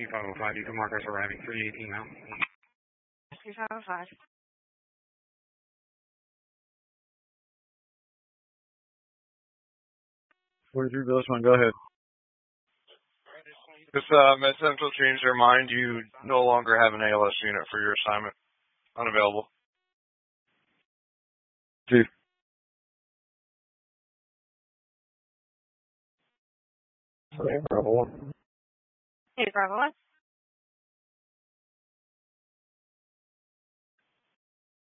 2505, you can mark us arriving 318 now. 2505. 43 Village 1, go ahead. This Med Central changed their mind. You no longer have an ALS unit for your assignment. Unavailable. Chief. Okay, Bravo 1. Hey, Bravo 1.